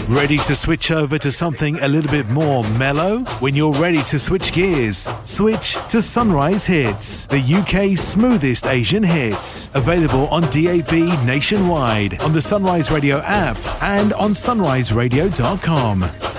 Ready to switch over to something a little bit more mellow? When you're ready to switch gears, switch to Sunrise Hits, the UK's smoothest Asian hits. Available on DAB nationwide, on the Sunrise Radio app and on sunriseradio.com.